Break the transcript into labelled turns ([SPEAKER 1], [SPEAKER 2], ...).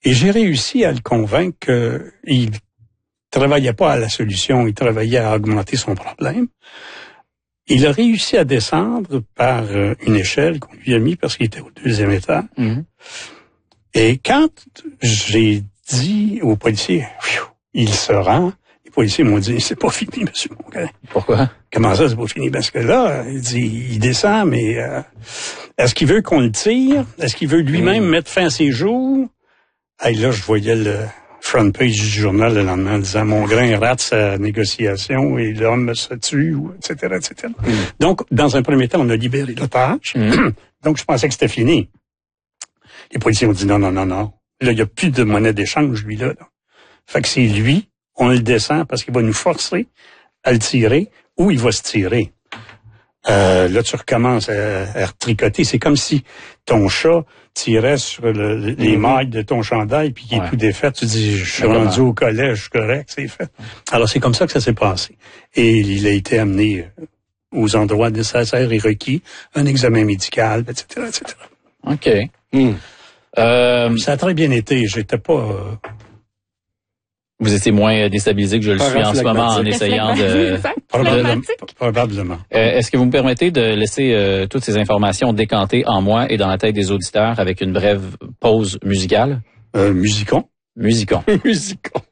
[SPEAKER 1] Et j'ai réussi à le convaincre qu'il travaillait pas à la solution, il travaillait à augmenter son problème. Il a réussi à descendre par une échelle qu'on lui a mis parce qu'il était au 2e étage.
[SPEAKER 2] Mm-hmm.
[SPEAKER 1] Et quand j'ai dit aux policiers, il se rend, les policiers m'ont dit, c'est pas fini, monsieur Mongrain.
[SPEAKER 2] Pourquoi?
[SPEAKER 1] Comment ça, c'est pas fini? Parce que là, il descend, mais est-ce qu'il veut qu'on le tire? Est-ce qu'il veut lui-même mettre fin à ses jours? Hey, là, je voyais le front page du journal le lendemain en disant Mongrain rate sa négociation et l'homme se tue, etc., etc. Donc, dans un premier temps, on a libéré l'otage. Donc, je pensais que c'était fini. Les policiers ont dit non. Là, il n'y a plus de monnaie d'échange, lui, là. Fait que c'est lui, on le descend parce qu'il va nous forcer à le tirer ou il va se tirer. Là, tu recommences à retricoter. C'est comme si ton chat tirait sur les mailles de ton chandail puis qu'il est tout défait. Tu dis, je suis rendu au collège, correct, c'est fait. Alors, c'est comme ça que ça s'est passé. Et il a été amené aux endroits nécessaires et requis, un examen médical, etc., etc.
[SPEAKER 2] OK.
[SPEAKER 1] Ça a très bien été. J'étais pas...
[SPEAKER 2] Vous étiez moins déstabilisé que je le suis en ce moment en essayant de...
[SPEAKER 1] Probablement.
[SPEAKER 2] Est-ce que vous me permettez de laisser toutes ces informations décanter en moi et dans la tête des auditeurs avec une brève pause musicale?
[SPEAKER 1] Musicons.
[SPEAKER 2] Musicons.
[SPEAKER 1] Musicons.